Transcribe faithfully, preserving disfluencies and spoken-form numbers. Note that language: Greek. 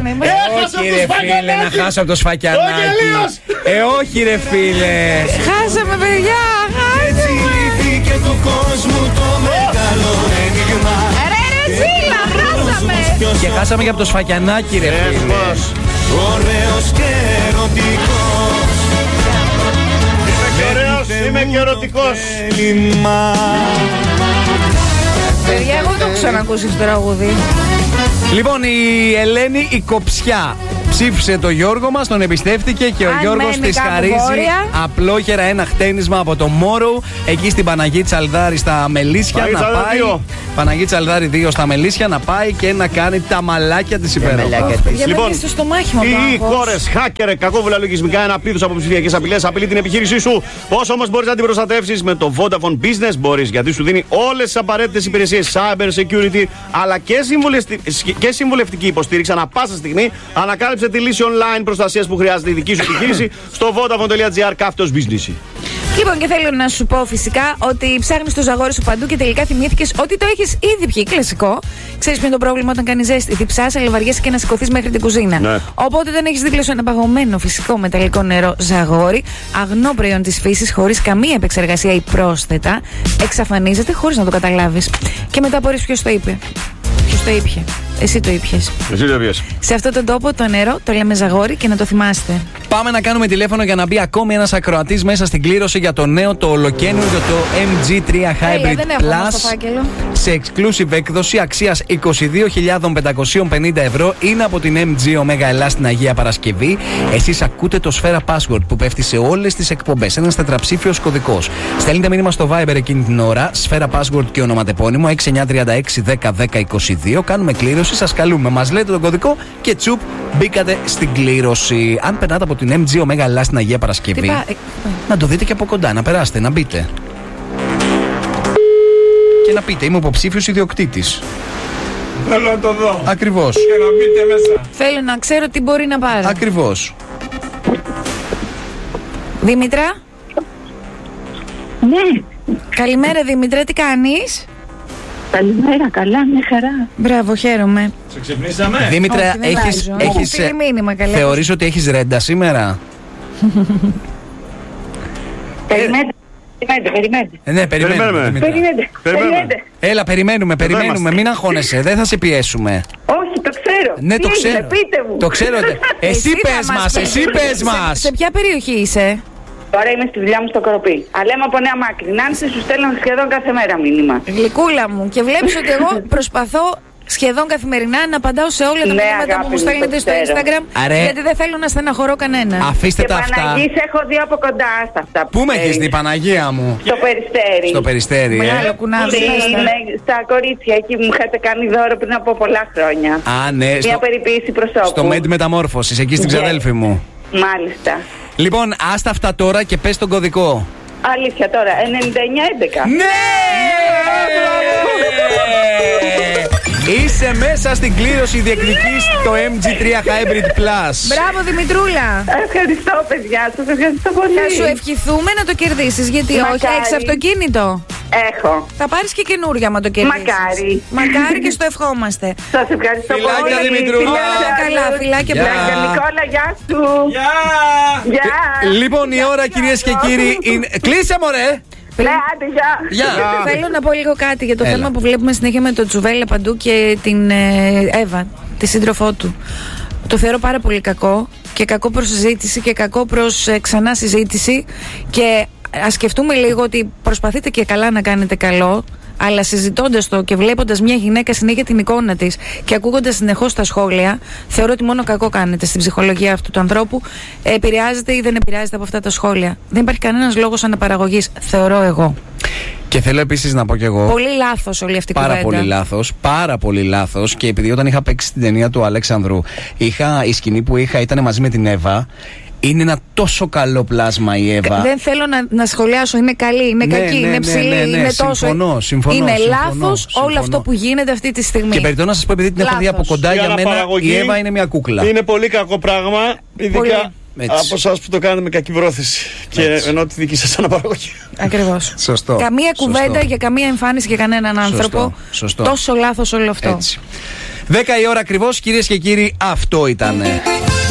έκανε. Όχι ρε φίλε, να χάσω από το σφακιανάκι. Ε, όχι ρε φίλε. Χάσαμε, παιδιά. Χάσαμε. Και του κόσμου το μεγάλο ένιγμα. Ρε ρε Ζήλα, χάσαμε. Και χάσαμε και από το σφακιανάκι ρε φίλε. Ωραίος και ερωτικός. Είμαι και ωραίος, είμαι και ερωτικός. Παιδιά, εγώ το έχω ξανακούσει στο τραγούδι. Λοιπόν, η Ελένη η Κοψιά ψήφισε το Γιώργο μας, τον εμπιστεύτηκε και ο Αν Γιώργος μένει της κάπου χαρίζει βόρεια. απλόχερα ένα χτένισμα από το Μόρο εκεί στην Παναγή Τσαλδάρη στα Μελίσια Παναγή να Τσαλδάρη πάει. δύο. Παναγή Τσαλδάρη δύο στα Μελίσια να πάει και να κάνει τα μαλάκια της υπέροχα. Για Λοιπόν, στο στομάχι μου. οι κόρες hacker, κακόβουλα λογισμικά, ένα πλήθος από ψηφιακές απειλές απειλεί την επιχείρησή σου. Πώς όμως μπορείς να την προστατεύσεις? Με το Vodafone Business μπορείς, γιατί σου δίνει όλες τις απαραίτητες υπηρεσίες cyber security αλλά και, συμβουλευτι... και συμβουλευτική υποστήριξη ανά πάσα στιγμή. Ανακάλυψε τη λύση online προστασίας που χρειάζεται η δική σου επιχείρηση στο vodafone.gr κάθετος business. Λοιπόν, και θέλω να σου πω φυσικά ότι ψάχνεις το ζαγόρι σου παντού και τελικά θυμήθηκες ότι το έχεις ήδη πιει. Κλασικό. Ξέρεις ποιο είναι το πρόβλημα όταν κάνεις ζέστη? Διψάς, αλλά βαριέσαι και να σηκωθείς μέχρι την κουζίνα. Ναι. Οπότε δεν έχεις δίπλα σου ένα παγωμένο φυσικό μεταλλικό νερό ζαγόρι, αγνό προϊόν της φύσης, χωρίς καμία επεξεργασία ή πρόσθετα. Εξαφανίζεται χωρίς να το καταλάβεις. Και μετά μπορείς ποιος το είπε. Ποιος το ήπιε? Εσύ το ήπιες. Εσύ το πιες. Σε αυτόν τον τόπο το νερό το λέμε ζαγόρι και να το θυμάστε. Πάμε να κάνουμε τηλέφωνο για να μπει ακόμη ένας ακροατής μέσα στην κλήρωση για το νέο, το ολοκαίνουργιο, το εμ τζι τρία Hybrid Έλα, δεν έχω όμως το Plus φάκελο. σε exclusive έκδοση αξίας είκοσι δύο χιλιάδες πεντακόσια πενήντα ευρώ. Είναι από την εμ τζι Omega Ελλάς στην Αγία Παρασκευή. Εσείς ακούτε το Σφαίρα Password που πέφτει σε όλες τις εκπομπές. Ένας τετραψήφιος κωδικός. Στέλνετε μήνυμα στο Viber εκείνη την ώρα. Σφαίρα Password και ονοματεπώνυμο έξι εννιά τρία έξι δέκα δέκα είκοσι δύο. Κάνουμε κλήρωση, σας καλούμε. Μας λέτε τον κωδικό και τσουπ μπήκατε στην κλήρωση. Αν περνάτε από την εμ τζι Omega Ελλάς στην Αγία Παρασκευή, Τι πά- να το δείτε και από κοντά, να περάσετε, να μπείτε. Και να πείτε, είμαι υποψήφιος ιδιοκτήτης. Θέλω να το δω. Ακριβώς. Και να μπείτε μέσα. Θέλω να ξέρω τι μπορεί να πάρει. Ακριβώς. Δήμητρα. Ναι, Καλημέρα Δήμητρα, τι κάνεις? καλημέρα, καλά, μια χαρά. Μπράβο, χαίρομαι. Σε ξυπνήσαμε. Δήμητρα, Όχι, δεν έχεις, βάζω. Έχω έχεις, στείλει μήνυμα, καλά. θεωρείς ότι έχεις ρέντα σήμερα? Περιμένετε, περιμένετε, περιμένετε. Ε, ναι, περιμένουμε. Περιμένουμε. Δήμητρα. Περιμένετε, Περιμένουμε. περιμένετε. Έλα, περιμένουμε, περιμένουμε. είμαστε. Μην αγχώνεσαι, δεν θα σε πιέσουμε. Όχι, το ξέρω. Ναι, το Τι έγινε, ξέρω. πείτε μου. Το ξέρω. Εσύ θα πες μας, πεις. εσύ πες Σε- μας. Σε ποια περιοχή είσαι? Τώρα είμαι στη δουλειά μου στο Κοροπή. Αλλά είμαι από Νέα Μάκρη. Νάνση, σου στέλνω σχεδόν κάθε μέρα μήνυμα. Γλυκούλα μου. Και βλέπεις ότι εγώ προσπαθώ σχεδόν καθημερινά να απαντάω σε όλα τα Ναι, μηνύματα αγάπη που μου μου, στέλνετε το στο ξέρω. Instagram. Αρέ. Γιατί δεν θέλω να στεναχωρώ κανένα. Αφήστε Και τα αυτά. Παναγής έχω δει από κοντά στα αυτά. Πού με ξέρεις. έχεις δει, Παναγία μου? Στο Περιστέρι. Στο Περιστέρι, ε. Μεγάλο κουνάβι. Στη- ναι, στα κορίτσια εκεί μου είχατε κάνει δώρο πριν από πολλά χρόνια. Α, ναι, Μια στο, περιποίηση προσώπου. στο Med Μεταμόρφωσης, εκεί στην Ναι. ξαδέλφη μου. Μάλιστα. Λοιπόν, άστα αυτά τώρα και πες τον κωδικό. Αλήθεια τώρα, ενενήντα εννιά έντεκα. Ναι! Είσαι μέσα στην κλήρωση, διεκδικείς το εμ τζι τρία Hybrid Plus. Μπράβο Δημητρούλα. Ευχαριστώ, παιδιά. Σας ευχαριστώ πολύ. Θα σου ευχηθούμε να το κερδίσεις. Γιατί όχι, Μακάρι. έχεις αυτοκίνητο. Έχω. Θα πάρεις και καινούργια άμα το κερδίσεις. Μακάρι. Μακάρι και στο ευχόμαστε. Σας ευχαριστώ Φιλάκια, πολύ. Δημητρούλα. Φιλάκια, Όλα καλά, φιλάκια, Γεια. μπράβο. Νικόλα, γεια σου. Γεια! Γεια. Λοιπόν, η ώρα, κυρίες και κύριοι, είναι. Κλείσε, μωρέ! Ναι, άντε, γεια. Γεια! Θέλω να πω λίγο κάτι για το Έλα. θέμα που βλέπουμε συνέχεια με τον Τζουβέλα παντού και την ε, Εύα, τη σύντροφό του. Το θεωρώ πάρα πολύ κακό και κακό προς συζήτηση και κακό προς ε, ξανά συζήτηση και ας σκεφτούμε λίγο ότι προσπαθείτε και καλά να κάνετε καλό, αλλά συζητώντας το και βλέποντας μια γυναίκα συνέχεια την εικόνα της και ακούγοντας συνεχώς τα σχόλια, θεωρώ ότι μόνο κακό κάνετε στην ψυχολογία αυτού του ανθρώπου. Ε, επηρεάζεται ή δεν επηρεάζεται από αυτά τα σχόλια. Δεν υπάρχει κανένας λόγος αναπαραγωγής, θεωρώ εγώ. Και θέλω επίσης να πω κι εγώ. Πολύ λάθος όλη αυτή η Πάρα κουβέντα. πολύ λάθος, πάρα πολύ λάθος. Και επειδή όταν είχα παίξει την ταινία του Αλέξανδρου, είχα, η σκηνή που είχα ήταν μαζί με την Εύα. Είναι ένα τόσο καλό πλάσμα η Εύα. Δεν θέλω να, να σχολιάσω. Είναι καλή, είναι Ναι, κακή, ναι, είναι ναι, ψηλή, ναι, ναι, είναι τόσο. συμφωνώ, συμφωνώ, είναι συμφωνώ, λάθος συμφωνώ. όλο αυτό που γίνεται αυτή τη στιγμή. Και περιττώ να σας πω, επειδή την έχω δει από Λάθος. κοντά, Η για μένα αναπαραγωγή η Εύα είναι μια κούκλα. Είναι πολύ κακό πράγμα, ειδικά Πολύ. Έτσι. από εσάς που το κάνετε με κακή πρόθεση. Και Έτσι. ενώ τη δική σας αναπαραγωγή. Ακριβώς. Σωστό. Καμία Σωστό. κουβέντα για καμία εμφάνιση για κανέναν Σωστό. άνθρωπο. Σωστό. Τόσο λάθος όλο αυτό. Έτσι. δέκα η ώρα ακριβώς, κυρίες και κύριοι, αυτό ήταν.